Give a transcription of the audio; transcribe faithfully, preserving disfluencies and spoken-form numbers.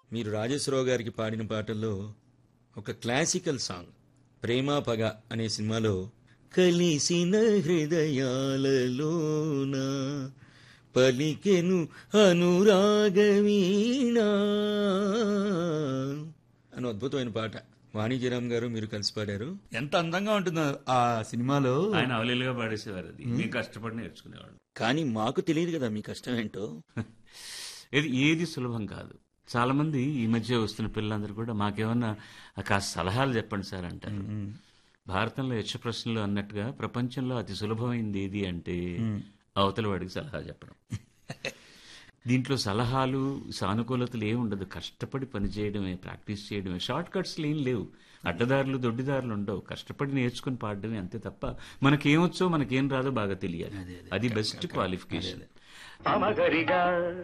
మీరు రాజేశ్వరరావు గారికి పాడిన పాటల్లో ఒక క్లాసికల్ సాంగ్ ప్రేమ పగ అనే సినిమాలో కలిసిన హృదయాలలోన పలికెను అనురాగవీణా అని అద్భుతమైన పాట వాణిజ్యరామ్ గారు మీరు కలిసి పాడారు. ఎంత అందంగా ఉంటుందో ఆ సినిమాలో. ఆయన అవలీలుగా పాడేసేవారు, అది మేము కష్టపడి నేర్చుకునేవాళ్ళు. కానీ మాకు తెలియదు కదా మీ కష్టం ఏంటో. ఇది ఏది సులభం కాదు. చాలా మంది ఈ మధ్య వస్తున్న పిల్లలందరూ కూడా మాకేమన్నా కాస్త సలహాలు చెప్పండి సార్ అంటారు. భారతంలో యక్ష ప్రశ్నలు అన్నట్టుగా ప్రపంచంలో అతి సులభమైంది ఏది అంటే అవతల వాడికి సలహా చెప్పడం. దీంట్లో సలహాలు సానుకూలతలు ఏమి ఉండదు. కష్టపడి పనిచేయడమే, ప్రాక్టీస్ చేయడమే. షార్ట్ కట్స్లు ఏం లేవు, అడ్డదారులు దొడ్డిదారులు ఉండవు. కష్టపడి నేర్చుకుని పాడడమే అంతే తప్ప మనకేమొచ్చో మనకేం రాదో బాగా తెలియాలి. అది బెస్ట్ క్వాలిఫికేషన్.